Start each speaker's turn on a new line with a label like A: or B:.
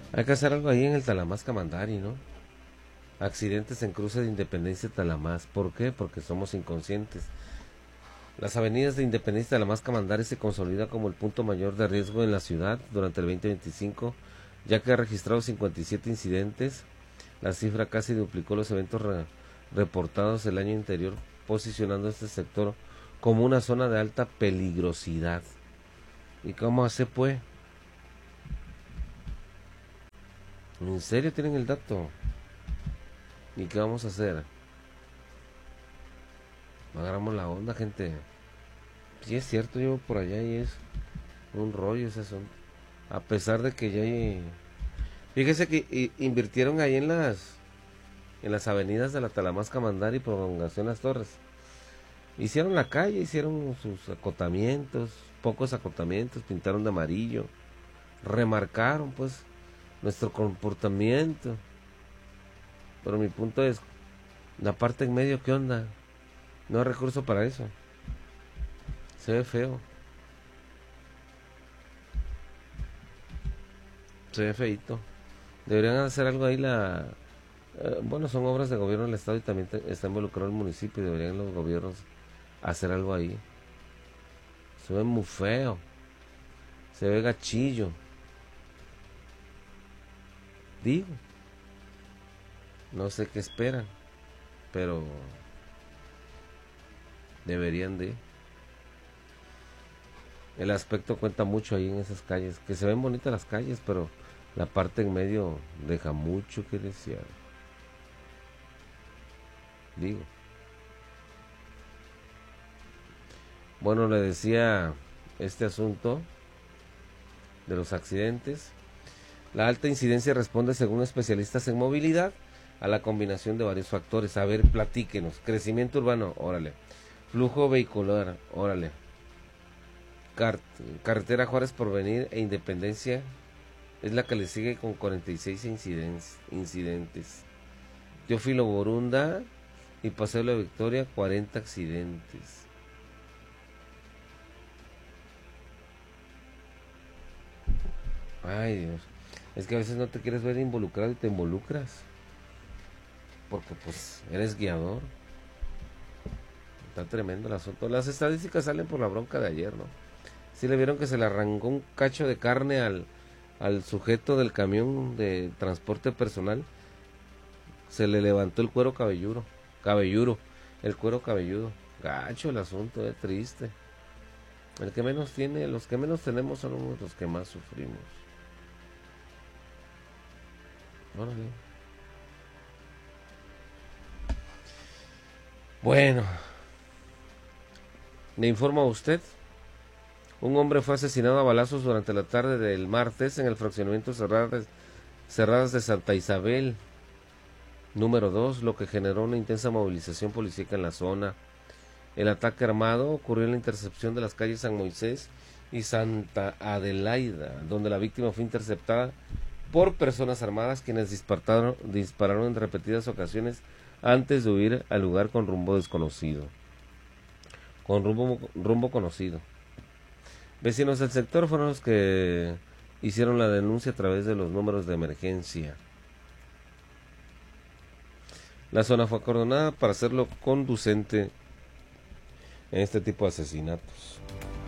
A: Hay que hacer algo ahí en el Talamás Camandari, ¿no? Accidentes en cruce de Independencia y Talamás. ¿Por qué? Porque somos inconscientes. Las avenidas de Independencia y Talamás Camandari se consolida como el punto mayor de riesgo en la ciudad durante el 2025, ya que ha registrado 57 incidentes. La cifra casi duplicó los eventos reportados el año anterior, posicionando este sector como una zona de alta peligrosidad. ¿Y cómo se puede? ¿En serio tienen el dato? ¿Y qué vamos a hacer? Agarramos la onda, gente. Sí es cierto, yo por allá y es un rollo ese asunto. A pesar de que ya hay... Fíjese que invirtieron ahí en las avenidas de la Talamasca Mandar y Prolongación Las Torres. Hicieron la calle, hicieron sus acotamientos, pocos acotamientos, pintaron de amarillo, remarcaron pues nuestro comportamiento. Pero mi punto es, la parte en medio, ¿qué onda? No hay recurso para eso. Se ve feo. Se ve feito. Deberían hacer algo ahí bueno, son obras de gobierno del estado y también está involucrado el municipio y deberían los gobiernos hacer algo ahí. Se ve muy feo. Se ve gachillo. Digo, no sé qué esperan, pero deberían de. El aspecto cuenta mucho ahí en esas calles, que se ven bonitas las calles, pero la parte en medio deja mucho que desear. Digo. Bueno, le decía este asunto de los accidentes. La alta incidencia responde, según especialistas en movilidad, a la combinación de varios factores. A ver, platíquenos. Crecimiento urbano, órale. Flujo vehicular, órale. Carretera Juárez Porvenir e Independencia es la que le sigue con 46 incidentes. Teófilo Borunda y Paseo de la Victoria, 40 accidentes. Ay, Dios. Es que a veces no te quieres ver involucrado y te involucras. Porque pues eres guiador. Está tremendo el asunto. Las estadísticas salen por la bronca de ayer, ¿no? Sí le vieron que se le arrancó un cacho de carne al sujeto del camión de transporte personal. Se le levantó el cuero cabelludo. El cuero cabelludo. Gacho el asunto, triste. El que menos tiene, los que menos tenemos son los que más sufrimos. Órale. Bueno, le informo a usted. Un hombre fue asesinado a balazos durante la tarde del martes en el fraccionamiento Cerradas de Santa Isabel, número 2, lo que generó una intensa movilización policíaca en la zona. El ataque armado ocurrió en la intercepción de las calles San Moisés y Santa Adelaida, donde la víctima fue interceptada por personas armadas quienes dispararon en repetidas ocasiones antes de huir al lugar con rumbo desconocido. Con rumbo conocido. Vecinos del sector fueron los que hicieron la denuncia a través de los números de emergencia. La zona fue acordonada para hacerlo conducente en este tipo de asesinatos.